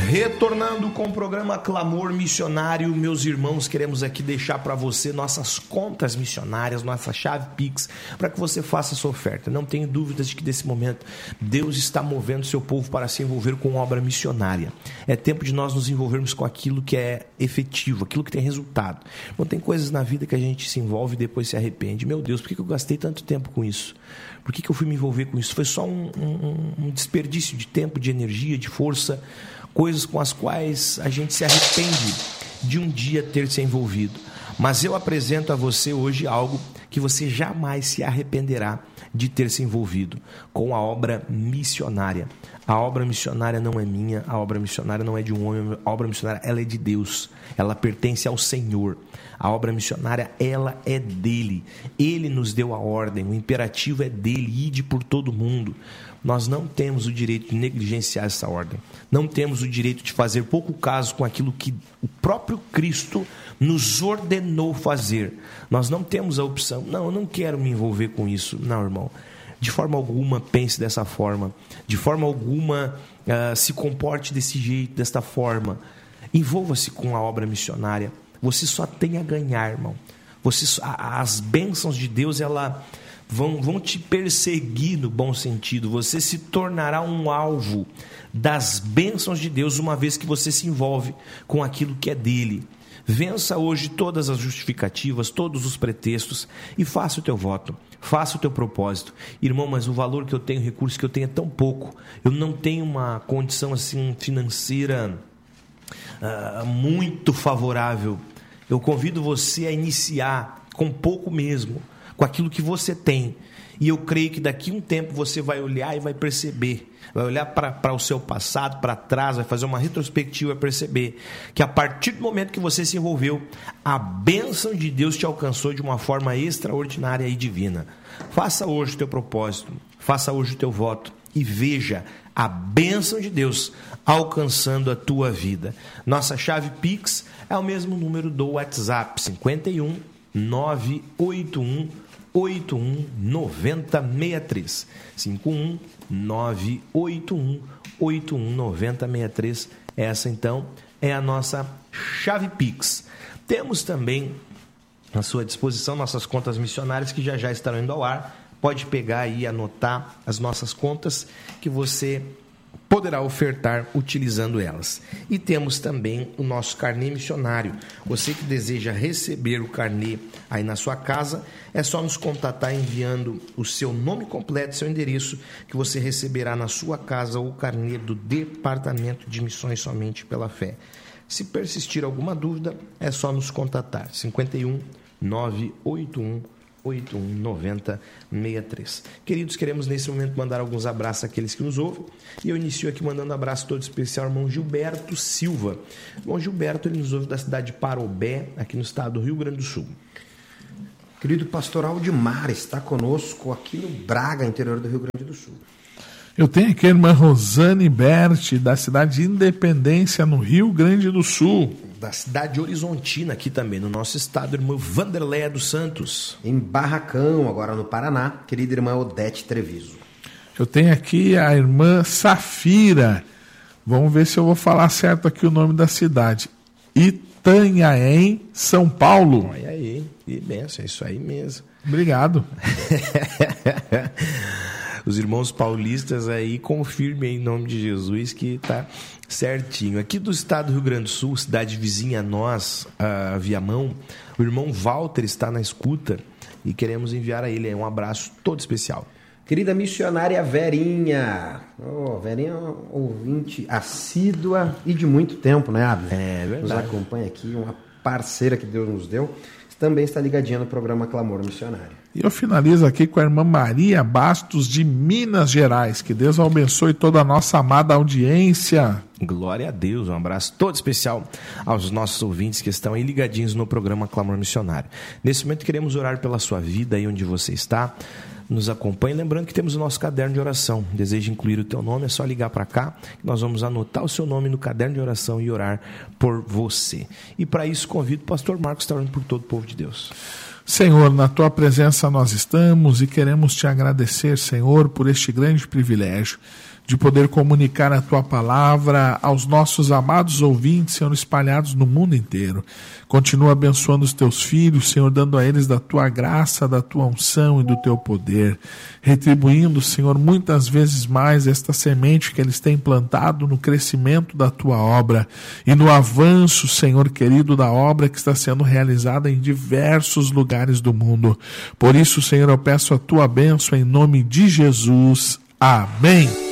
Retornando com o programa Clamor Missionário, meus irmãos, queremos aqui deixar para você nossas contas missionárias, nossa chave Pix, para que você faça a sua oferta. Não tenho dúvidas de que nesse momento Deus está movendo seu povo para se envolver com obra missionária. É tempo de nós nos envolvermos com aquilo que é efetivo, aquilo que tem resultado. Não tem coisas na vida que a gente se envolve e depois se arrepende. Meu Deus, por que eu gastei tanto tempo com isso? Por que eu fui me envolver com isso? Foi só um desperdício de tempo, de energia, de força, coisas com as quais a gente se arrepende de um dia ter se envolvido. Mas eu apresento a você hoje algo que você jamais se arrependerá de ter se envolvido, com a obra missionária. A obra missionária não é minha, a obra missionária não é de um homem, a obra missionária ela é de Deus, ela pertence ao Senhor. A obra missionária, ela é dele. Ele nos deu a ordem, o imperativo é dele, ide por todo mundo. Nós não temos o direito de negligenciar essa ordem. Não temos o direito de fazer pouco caso com aquilo que o próprio Cristo nos ordenou fazer. Nós não temos a opção, não, eu não quero me envolver com isso. Não, irmão. De forma alguma pense dessa forma. De forma alguma se comporte desse jeito, desta forma. Envolva-se com a obra missionária. Você só tem a ganhar, irmão. As bênçãos de Deus, vão te perseguir no bom sentido. Você se tornará um alvo das bênçãos de Deus uma vez que você se envolve com aquilo que é dele. Vença hoje todas as justificativas, todos os pretextos e faça o teu voto, faça o teu propósito. Irmão, mas o valor que eu tenho, o recurso que eu tenho é tão pouco. Eu não tenho uma condição assim financeira muito favorável. Eu convido você a iniciar com pouco mesmo, com aquilo que você tem. E eu creio que daqui a um tempo você vai olhar e vai perceber, vai olhar para o seu passado, para trás, vai fazer uma retrospectiva e vai perceber que a partir do momento que você se envolveu, a bênção de Deus te alcançou de uma forma extraordinária e divina. Faça hoje o teu propósito, faça hoje o teu voto e veja a bênção de Deus alcançando a tua vida. Nossa chave Pix é o mesmo número do WhatsApp, 51 981 81 9063. 51 981 81 9063. Essa então é a nossa chave Pix. Temos também à sua disposição nossas contas missionárias que já estarão indo ao ar. Pode pegar e anotar as nossas contas que você poderá ofertar utilizando elas. E temos também o nosso carnê missionário. Você que deseja receber o carnê aí na sua casa, é só nos contatar enviando o seu nome completo, seu endereço, que você receberá na sua casa o carnê do Departamento de Missões Somente pela Fé. Se persistir alguma dúvida, é só nos contatar. 51 981 819063. Queridos, queremos nesse momento mandar alguns abraços àqueles que nos ouvem, e eu inicio aqui mandando um abraço todo especial ao irmão Gilberto Silva. O irmão Gilberto, ele nos ouve da cidade de Parobé, aqui no estado do Rio Grande do Sul. Querido pastor Aldimar está conosco aqui no Braga, interior do Rio Grande do Sul. Eu tenho aqui a irmã Rosane Berti, da cidade de Independência, no Rio Grande do Sul. Da cidade de Horizontina, aqui também, no nosso estado, irmã Vanderléia dos Santos. Em Barracão, agora no Paraná, querida irmã Odete Treviso. Eu tenho aqui a irmã Safira. Vamos ver se eu vou falar certo aqui o nome da cidade. Itanhaém, São Paulo. Olha aí, que benção, é isso aí mesmo. Obrigado. Os irmãos paulistas aí confirmem em nome de Jesus que está certinho. Aqui do estado do Rio Grande do Sul, cidade vizinha a nós, a Viamão, o irmão Walter está na escuta e queremos enviar a ele um abraço todo especial. Querida missionária Verinha, Verinha é uma ouvinte assídua e de muito tempo, né, Abel? É verdade. Nos acompanha aqui, uma parceira que Deus nos deu, também está ligadinha no programa Clamor Missionário. E eu finalizo aqui com a irmã Maria Bastos, de Minas Gerais. Que Deus abençoe toda a nossa amada audiência. Glória a Deus, um abraço todo especial aos nossos ouvintes que estão aí ligadinhos no programa Clamor Missionário. Nesse momento queremos orar pela sua vida aí onde você está. Nos acompanhe, lembrando que temos o nosso caderno de oração. Deseja incluir o teu nome, é só ligar para cá, que nós vamos anotar o seu nome no caderno de oração e orar por você. E para isso convido o pastor Marcos a estar orando por todo o povo de Deus. Senhor, na tua presença nós estamos e queremos te agradecer, Senhor, por este grande privilégio de poder comunicar a Tua palavra aos nossos amados ouvintes, Senhor, espalhados no mundo inteiro. Continua abençoando os Teus filhos, Senhor, dando a eles da Tua graça, da Tua unção e do Teu poder, retribuindo, Senhor, muitas vezes mais esta semente que eles têm plantado no crescimento da Tua obra e no avanço, Senhor querido, da obra que está sendo realizada em diversos lugares do mundo. Por isso, Senhor, eu peço a Tua bênção em nome de Jesus. Amém.